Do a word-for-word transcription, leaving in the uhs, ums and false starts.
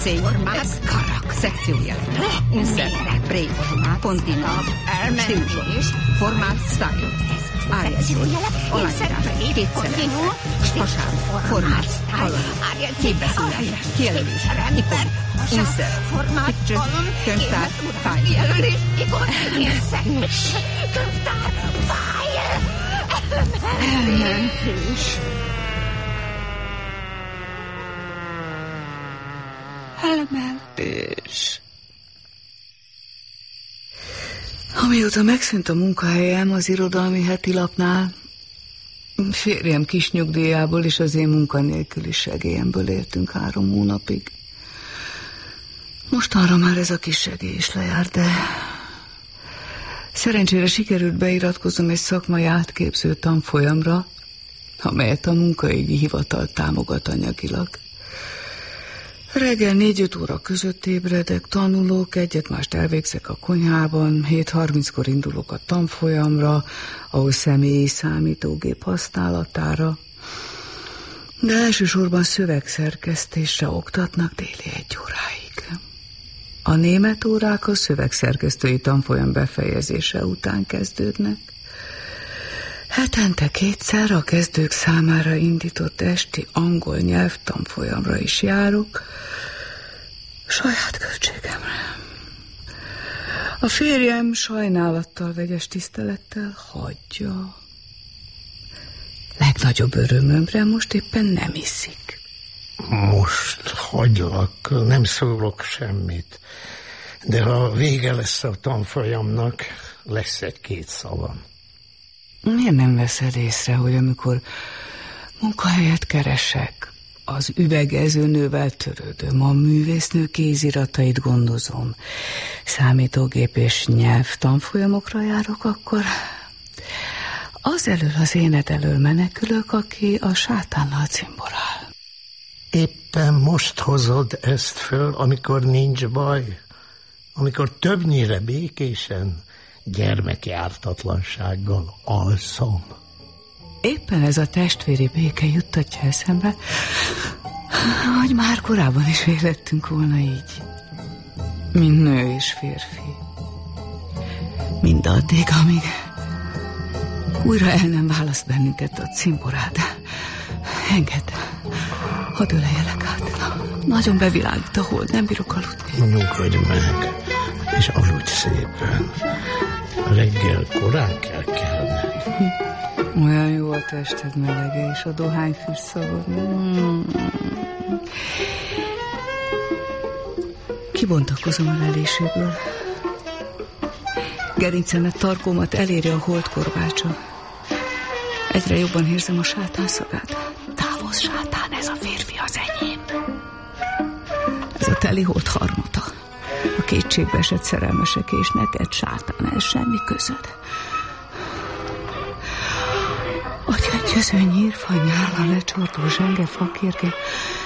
Formáz, karak, szekciójelentek, insert, break, kontinát, stílusok, formát, style, áriaszor, alányítás, kétszeres, hasár, formát, alany, képbeszélés, kijelölés, ikon, insert, picture, könyvtár, file. Kijelölés, ikon, insert, könyvtár, file. Elmentés. Elmentés. Amióta megszűnt a munkahelyem az irodalmi hetilapnál, férjem kis nyugdíjából és az én munkanélküli segélyemből éltünk három hónapig. Mostanra már ez a kis segély is lejárt, de szerencsére sikerült beiratkoznom egy szakmai átképző tanfolyamra, amelyet a munkaügyi hivatal támogat anyagilag. Reggel négy-öt óra között ébredek, tanulok, egyet-mást elvégzek a konyhában, hét harminckor indulok a tanfolyamra, ahol személyi számítógép használatára, de elsősorban szövegszerkesztésre oktatnak déli egy óráig. A német órák a szövegszerkesztői tanfolyam befejezése után kezdődnek. Hetente kétszer a kezdők számára indított esti angol nyelvtanfolyamra is járok, saját költségemre. A férjem sajnálattal, vegyes tisztelettel hagyja. Legnagyobb örömömre most éppen nem iszik. Most hagylak, nem szólok semmit, de ha vége lesz a tanfolyamnak, lesz egy-két szavam. Miért nem veszed észre, hogy amikor munkahelyet keresek, az üvegezőnővel törődöm, a művésznő kéziratait gondozom, számítógép és nyelvtanfolyamokra járok, akkor az elől az éned elől menekülök, aki a sátánnal cimborál. Éppen most hozod ezt föl, amikor nincs baj, amikor többnyire békésen, gyermeki ártatlansággal alszom. Éppen ez a testvéri béke juttatja eszembe, hogy már korábban is vélettünk volna így. Mint nő és férfi. Mindaddig, amíg újra el nem választ bennünket a cimborád. Engedd, hadd öleljelek át. Na, nagyon bevilágít a hold, nem bírok aludni. Nyugodj meg, és aludj szépen. Reggel korán kell kelned. Olyan jó a tested melege, és a dohányfüst szagod. Mm. Kibontakozom a leléséből. Gerincemet, tarkómat eléri a hold korbácsa. Egyre jobban érzem a sátán szagát. Távozz, sátán, ez a férfi az enyém. Ez a teli hold harmata. A kétségbe esett szerelmesek, és neked, sátán, ez semmi közöd. Atyát győző nyírfa, nyála lecsordó zsenge fakérge,